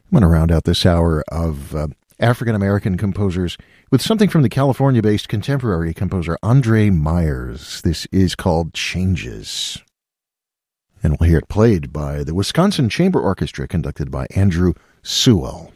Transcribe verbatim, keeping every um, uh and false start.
I'm going to round out this hour of uh, African-American composers with something from the California-based contemporary composer Andre Myers. This is called Changes. And we'll hear it played by the Wisconsin Chamber Orchestra, conducted by Andrew Sewell.